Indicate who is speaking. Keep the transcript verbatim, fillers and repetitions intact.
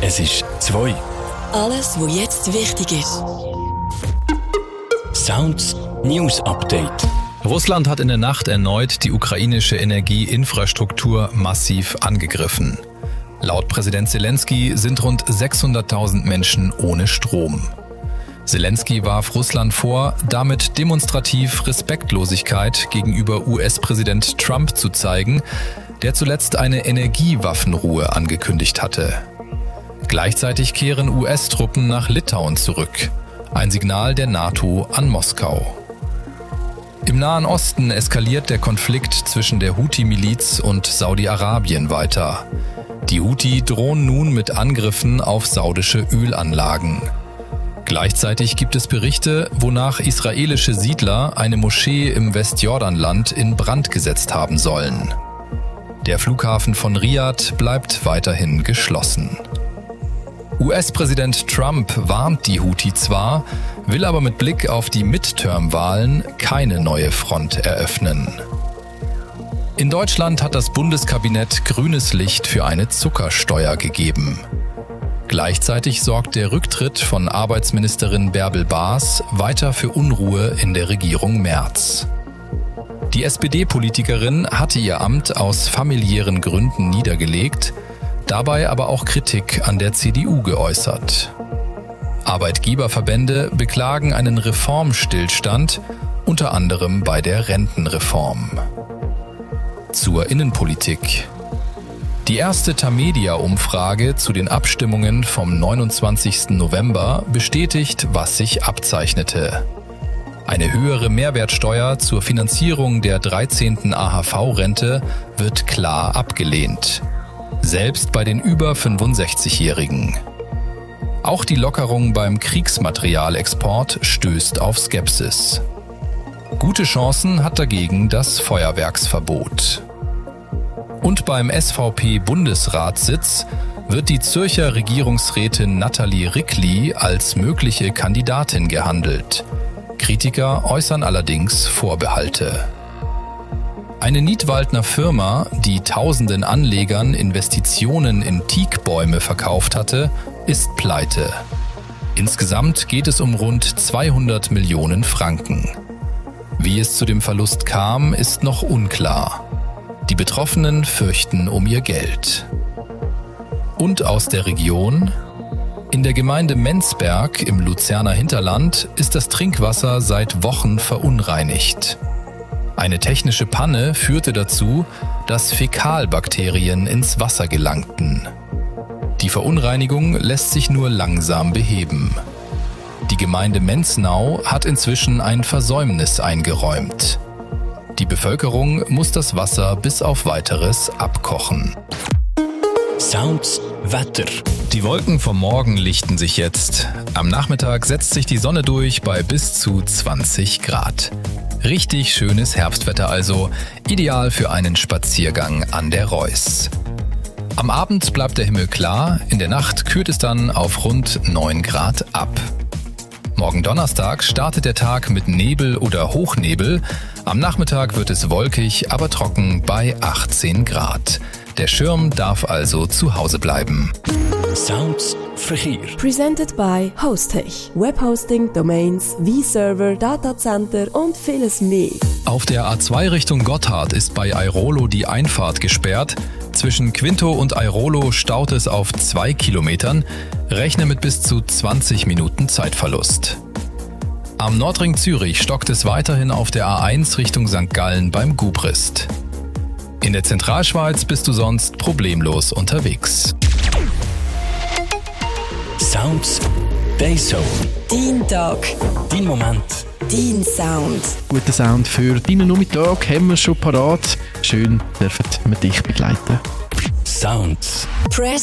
Speaker 1: Es ist zwei.
Speaker 2: Alles, was jetzt wichtig ist.
Speaker 1: Sounds News Update.
Speaker 3: Russland hat in der Nacht erneut die ukrainische Energieinfrastruktur massiv angegriffen. Laut Präsident Zelensky sind rund sechshunderttausend Menschen ohne Strom. Zelensky warf Russland vor, damit demonstrativ Respektlosigkeit gegenüber U S-Präsident Trump zu zeigen, der zuletzt eine Energiewaffenruhe angekündigt hatte. Gleichzeitig kehren U S-Truppen nach Litauen zurück. Ein Signal der NATO an Moskau. Im Nahen Osten eskaliert der Konflikt zwischen der Houthi-Miliz und Saudi-Arabien weiter. Die Houthi drohen nun mit Angriffen auf saudische Ölanlagen. Gleichzeitig gibt es Berichte, wonach israelische Siedler eine Moschee im Westjordanland in Brand gesetzt haben sollen. Der Flughafen von Riad bleibt weiterhin geschlossen. U S-Präsident Trump warnt die Houthi zwar, will aber mit Blick auf die Midterm-Wahlen keine neue Front eröffnen. In Deutschland hat das Bundeskabinett grünes Licht für eine Zuckersteuer gegeben. Gleichzeitig sorgt der Rücktritt von Arbeitsministerin Bärbel Baas weiter für Unruhe in der Regierung Merz. Die S P D-Politikerin hatte ihr Amt aus familiären Gründen niedergelegt, dabei aber auch Kritik an der C D U geäußert. Arbeitgeberverbände beklagen einen Reformstillstand, unter anderem bei der Rentenreform. Zur Innenpolitik. Die erste Tamedia-Umfrage zu den Abstimmungen vom neunundzwanzigsten November bestätigt, was sich abzeichnete. Eine höhere Mehrwertsteuer zur Finanzierung der dreizehnten A H V-Rente wird klar abgelehnt. Selbst bei den über fünfundsechzigjährigen. Auch die Lockerung beim Kriegsmaterialexport stößt auf Skepsis. Gute Chancen hat dagegen das Feuerwerksverbot. Und beim S V P-Bundesratssitz wird die Zürcher Regierungsrätin Nathalie Rickli als mögliche Kandidatin gehandelt. Kritiker äußern allerdings Vorbehalte. Eine Nidwaldner Firma, die tausenden Anlegern Investitionen in Teakbäume verkauft hatte, ist pleite. Insgesamt geht es um rund zweihundert Millionen Franken. Wie es zu dem Verlust kam, ist noch unklar. Die Betroffenen fürchten um ihr Geld. Und aus der Region? In der Gemeinde Menzberg im Luzerner Hinterland ist das Trinkwasser seit Wochen verunreinigt. Eine technische Panne führte dazu, dass Fäkalbakterien ins Wasser gelangten. Die Verunreinigung lässt sich nur langsam beheben. Die Gemeinde Menznau hat inzwischen ein Versäumnis eingeräumt. Die Bevölkerung muss das Wasser bis auf Weiteres abkochen.
Speaker 1: Sounds Wetter.
Speaker 3: Die Wolken vom Morgen lichten sich jetzt. Am Nachmittag setzt sich die Sonne durch bei bis zu zwanzig Grad. Richtig schönes Herbstwetter also, ideal für einen Spaziergang an der Reuss. Am Abend bleibt der Himmel klar, in der Nacht kühlt es dann auf rund neun Grad ab. Morgen Donnerstag startet der Tag mit Nebel oder Hochnebel. Am Nachmittag wird es wolkig, aber trocken bei achtzehn Grad. Der Schirm darf also zu Hause bleiben.
Speaker 1: Sounds Verkehr.
Speaker 4: Presented by Hostech. Webhosting, Domains, V-Server, Datacenter und vieles mehr.
Speaker 3: Auf der A zwei Richtung Gotthard ist bei Airolo die Einfahrt gesperrt. Zwischen Quinto und Airolo staut es auf zwei Kilometern. Rechne mit bis zu zwanzig Minuten Zeitverlust. Am Nordring Zürich stockt es weiterhin auf der A eins Richtung Sankt Gallen beim Gubrist. In der Zentralschweiz bist du sonst problemlos unterwegs.
Speaker 1: Sounds Dayzone.
Speaker 2: Dein Tag.
Speaker 1: Dein Moment.
Speaker 2: Dein Sound.
Speaker 5: Guten Sound für deinen Nachmittag haben wir schon parat. Schön dürfen wir dich begleiten.
Speaker 1: Sounds.
Speaker 2: Press